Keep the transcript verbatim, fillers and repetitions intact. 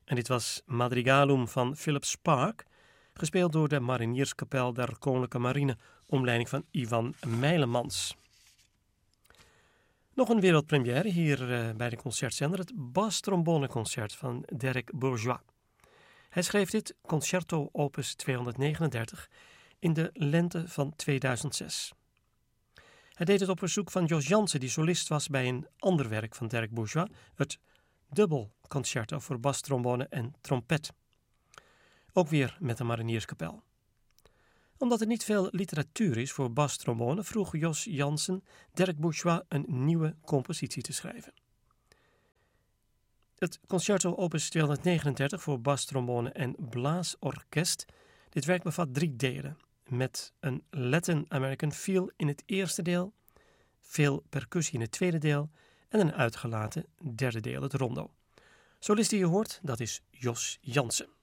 En dit was Madrigalum van Philip Spark, gespeeld door de Marinierskapel der Koninklijke Marine, onder leiding van Ivan Mijlemans. Nog een wereldpremière hier uh, bij de concertzender, het Bastrombone-concert van Derek Bourgeois. Hij schreef dit Concerto opus tweehonderdnegenendertig in de lente van tweeduizend zes. Hij deed het op verzoek van Jos Jansen, die solist was bij een ander werk van Derek Bourgeois, het Dubbelconcerto voor bastrombone en trompet. Ook weer met de Marinierskapel. Omdat er niet veel literatuur is voor bastrombone, vroeg Jos Jansen Derek Bourgeois een nieuwe compositie te schrijven. Het Concerto opus tweehonderdnegenendertig voor bastrombone en blaasorkest. Dit werk bevat drie delen, met een Latin American feel in het eerste deel, veel percussie in het tweede deel en een uitgelaten derde deel, het rondo. Solist die je hoort, dat is Jos Jansen.